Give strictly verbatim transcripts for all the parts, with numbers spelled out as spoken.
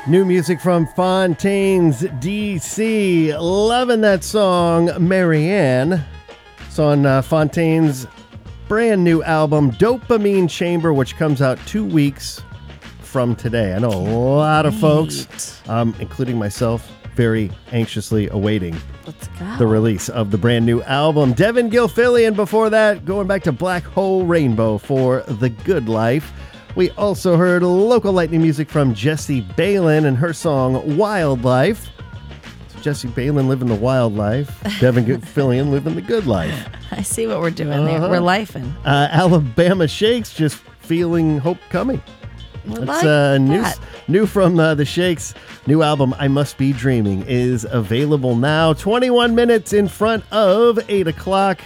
New music from Fontaines D C. Loving that song, Marianne. It's on uh, Fontaines' brand new album, Dopamine Chamber, which comes out two weeks from today. I know a lot of folks, um, including myself, very anxiously awaiting Let's go. the release of the brand new album. Devin Gilfillian before that, going back to Black Hole Rainbow for The Good Life. We also heard local lightning music from Jessie Balin and her song Wildlife. So Jessie Balin living the wild life. Devin Gilfillian living the good life. I see what we're doing Uh-huh. there. We're lifing. Uh, Alabama Shakes, just feeling hope coming. We're That's like uh, new, that. new from uh, the Shakes. New album, I Must Be Dreaming, is available now. twenty-one minutes in front of eight o'clock.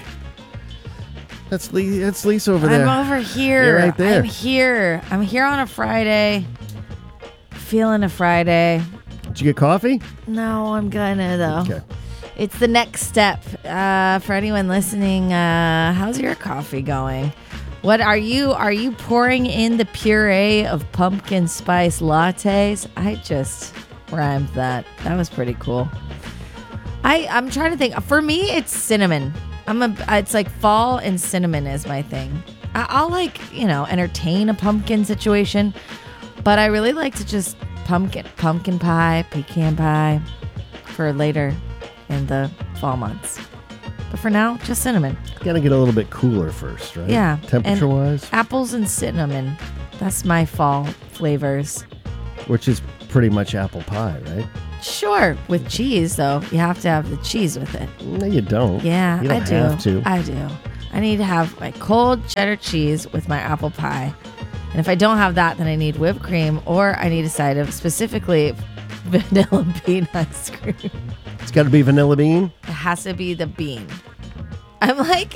That's Lee. That's Lisa over there. I'm over here. You're right there. I'm here. I'm here on a Friday. Feeling a Friday. Did you get coffee? No, I'm gonna though. Okay. It's the next step. Uh, for anyone listening, uh, how's your coffee going? What are you? Are you pouring in the puree of pumpkin spice lattes? I just rhymed that. That was pretty cool. I I'm trying to think. For me, it's cinnamon. I'm a. It's like fall and cinnamon is my thing. I, I'll like you know entertain a pumpkin situation, but I really like to just pumpkin pumpkin pie, pecan pie, for later in the fall months. But for now, just cinnamon. Gotta get a little bit cooler first, right? Yeah. Temperature and wise, apples and cinnamon. That's my fall flavors. which is pretty much apple pie, right? Sure, with cheese though. You have to have the cheese with it. No, you don't. Yeah, you don't I do. have to. I do. I need to have my cold cheddar cheese with my apple pie. And if I don't have that, then I need whipped cream or I need a side of specifically vanilla bean ice cream. It's got to be vanilla bean. It has to be the bean. I'm like,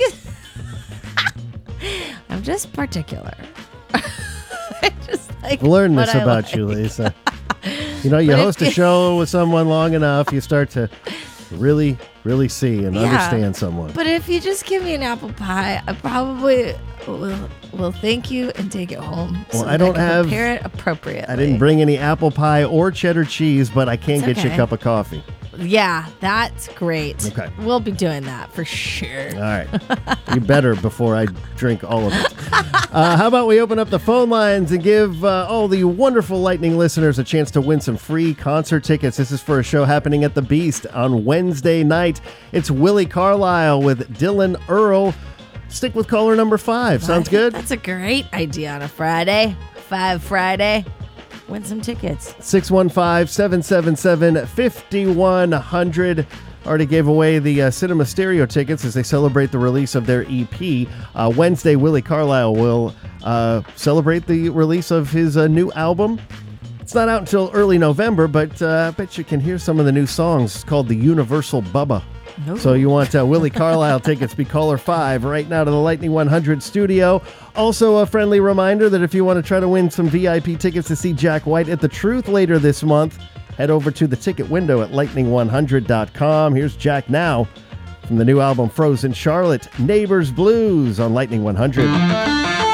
I'm just particular. I just like Learn what this I about like. you, Lisa. You know, you But if host a you- show with someone long enough, you start to really, really see and Yeah. understand someone. But if you just give me an apple pie, I probably will will thank you and take it home. Well, so I that don't can have- prepare it appropriately. I didn't bring any apple pie or cheddar cheese, but I can It's get you a okay. cup of coffee. Yeah, that's great. Okay. We'll be doing that for sure. All right. You better before I drink all of it. Uh, how about we open up the phone lines and give uh, all the wonderful Lightning listeners a chance to win some free concert tickets. This is for a show happening at the Beast on Wednesday night. It's Willie Carlisle with Dylan Earl. Stick with caller number five. I Sounds think good? That's a great idea on a Friday. Five Friday. Win some tickets. six one five, seven seven seven, five one zero zero. Already gave away the uh, Cinema Stereo tickets as they celebrate the release of their E P. Uh, Wednesday, Willie Carlisle will uh, celebrate the release of his uh, new album. It's not out until early November, but uh, I bet you can hear some of the new songs. It's called The Universal Bubba. Ooh. So you want uh, Willie Carlisle tickets, be caller five right now to the Lightning one hundred studio. Also a friendly reminder that if you want to try to win some V I P tickets to see Jack White at The Truth later this month, head over to the ticket window at lightning one hundred dot com. Here's Jack now from the new album Frozen Charlotte, Neighbors Blues on Lightning one hundred.